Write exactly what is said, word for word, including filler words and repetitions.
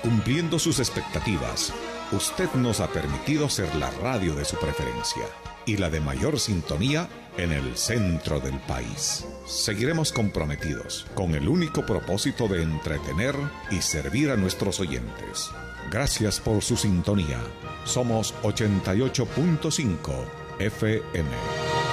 Cumpliendo sus expectativas, usted nos ha permitido ser la radio de su preferencia y la de mayor sintonía en el centro del país. Seguiremos comprometidos con el único propósito de entretener y servir a nuestros oyentes. Gracias por su sintonía. Somos ochenta y ocho punto cinco F M.